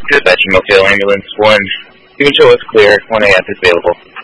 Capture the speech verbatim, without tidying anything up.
Dispatching Mobile Ambulance one. You can show us clear. one A F is available.